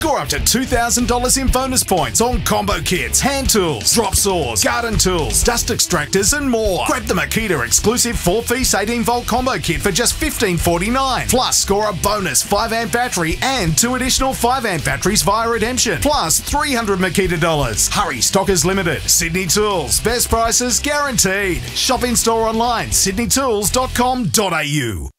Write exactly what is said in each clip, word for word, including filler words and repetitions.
Score up to two thousand dollars in bonus points on combo kits, hand tools, drop saws, garden tools, dust extractors and more. Grab the Makita exclusive four-piece eighteen volt combo kit for just fifteen forty-nine. Plus, score a bonus five amp battery and two additional five amp batteries via redemption. Plus, three hundred Makita dollars. Hurry, stock is limited. Sydney Tools, best prices guaranteed. Shop in store online, sydney tools dot com dot a u.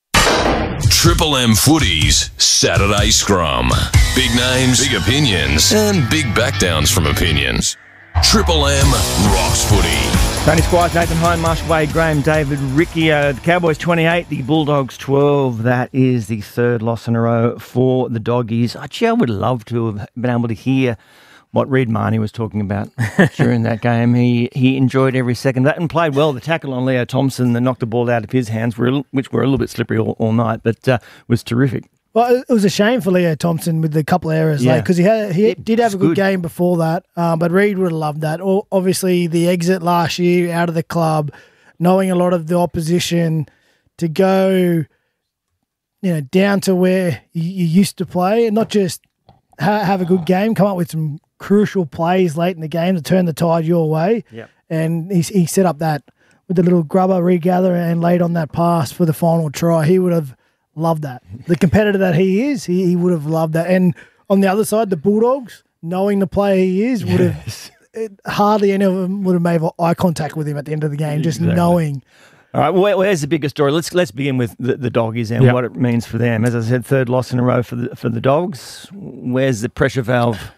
Triple M Footy's Saturday Scrum. Big names, big opinions, and big backdowns from opinions. Triple M rocks footy. Tony Squires, Nathan Hine, Marshall Wade, Graham, David, Riccio. The Cowboys twenty-eight, the Bulldogs twelve. That is the third loss in a row for the Doggies. Actually, I would love to have been able to hear what Reid Marnie was talking about during that game. He he enjoyed every second of that and played well. The tackle on Leo Thompson that knocked the ball out of his hands, were, which were a little bit slippery all, all night, but uh, was terrific. Well, it was a shame for Leo Thompson with the couple of errors, Yeah. because he had he It did have a good, good. game before that. Um, but Reid would have loved that. O- Obviously, the exit last year out of the club, knowing a lot of the opposition, to go, you know, down to where you, you used to play, and not just ha- have a good game, come up with some crucial plays late in the game to turn the tide your way. Yep. And he he set up that with the little grubber regather and laid on that pass for the final try. He would have loved that. The competitor that he is, he, he would have loved that. And on the other side, the Bulldogs, knowing the player he is, would have it, hardly any of them would have made eye contact with him at the end of the game, just Exactly. knowing. All right, well, where's the bigger story? Let's let's begin with the, the Doggies and Yep. what it means for them. As I said, third loss in a row for the for the Dogs. Where's the pressure valve?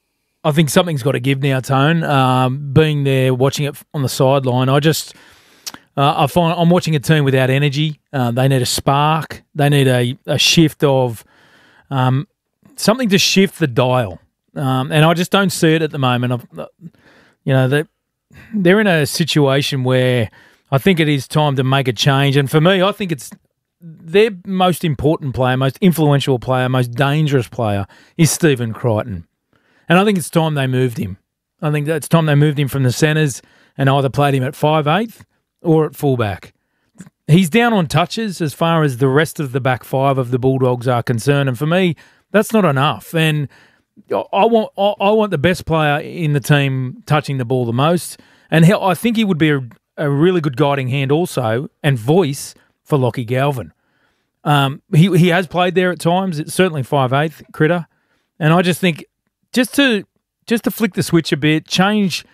I think something's got to give now, Tone. Um, being there, watching it on the sideline, I just uh, I find I'm watching a team without energy. Uh, they need a spark. They need a, a shift of um, something to shift the dial, um, and I just don't see it at the moment. I've, you know, they they're in a situation where I think it is time to make a change. And for me, I think it's their most important player, most influential player, most dangerous player is Stephen Crichton. And I think it's time they moved him. I think it's time they moved him from the centres and either played him at five eighth or at fullback. He's down on touches as far as the rest of the back five of the Bulldogs are concerned. And for me, that's not enough. And I want I I want the best player in the team touching the ball the most. And he, I think he would be a, a really good guiding hand also and voice for Lockie Galvin. Um, he, he has played there at times. It's certainly five eighth, Critter. And I just think Just to just to flick the switch a bit, change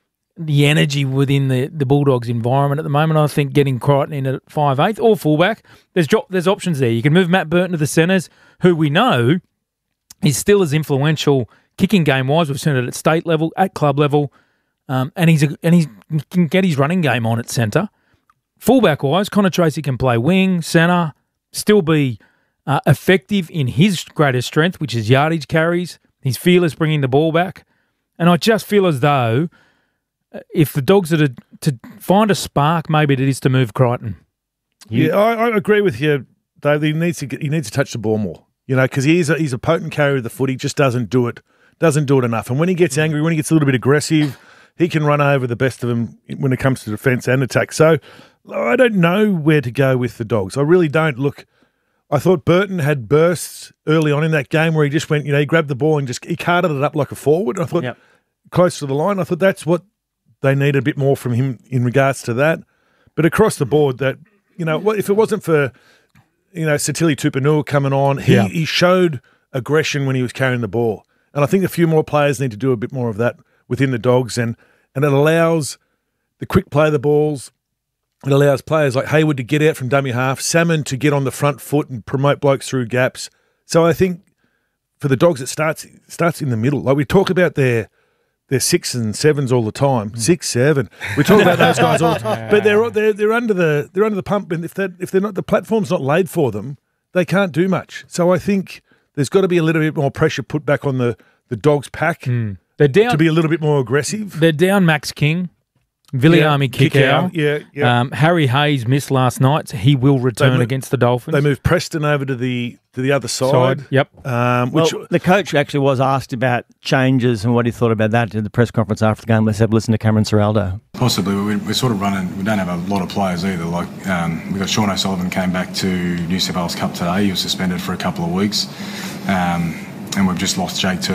the energy within the, the Bulldogs environment at the moment. I think getting Crichton in at five eighth or fullback, there's jo- there's options there. You can move Matt Burton to the centres, who we know is still as influential kicking game wise. We've seen it at state level, at club level, um, and he's a, and he can get his running game on at centre. Fullback wise, Connor Tracy can play wing, centre, still be uh, effective in his greatest strength, which is yardage carries. He's fearless bringing the ball back. And I just feel as though if the Dogs are to, to find a spark, maybe it is to move Crichton. Yeah, I, I agree with you, Dave. He needs to get, he needs to touch the ball more, you know, because he's a, he's a potent carrier of the foot. He just doesn't do it, doesn't do it enough. And when he gets angry, when he gets a little bit aggressive, he can run over the best of them when it comes to defence and attack. So I don't know where to go with the Dogs. I really don't. Look, I thought Burton had bursts early on in that game where he just went, you know, he grabbed the ball and just he carted it up like a forward. I thought Yep. close to the line. I thought that's what they need a bit more from him in regards to that. But across the board, that you know, if it wasn't for you know Satili Tupanua coming on, he, Yeah. he showed aggression when he was carrying the ball, and I think a few more players need to do a bit more of that within the Dogs, and and it allows the quick play of the balls. It allows players like Hayward to get out from dummy half, Salmon to get on the front foot and promote blokes through gaps. So I think for the Dogs, it starts it starts in the middle. Like we talk about their their six and sevens all the time. Mm. Six, seven. We talk about those guys all the time, but they're they're they're under the they're under the pump, and if they if they're not the platform's not laid for them, they can't do much. So I think there's got to be a little bit more pressure put back on the the Dogs pack Mm. They're down to be a little bit more aggressive. They're down Max King. Viliami Yeah, Kikau. yeah, yeah. Um, Harry Hayes missed last night. So he will return They mo- against the Dolphins. They moved Preston over to the to the other side. Side, yep. Um, Well, which the coach actually was asked about changes and what he thought about that at the press conference after the game. Let's have a listen to Cameron Ciraldo. Possibly. We, we're sort of running, we don't have a lot of players either. Like um, we got Sean O'Sullivan came back to New South Wales Cup today. He was suspended for a couple of weeks. Um, and we've just lost Jake Turner.